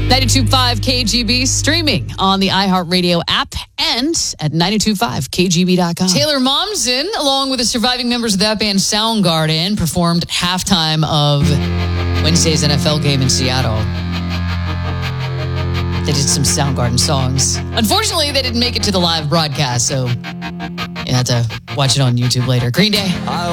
92.5 KGB, streaming on the iHeartRadio app and at 92.5kgb.com. Taylor Momsen, along with the surviving members of that band Soundgarden, performed at halftime of Wednesday's NFL game in Seattle. They did some Soundgarden songs. Unfortunately, they didn't make it to the live broadcast, so you have to watch it on YouTube later. Green Day.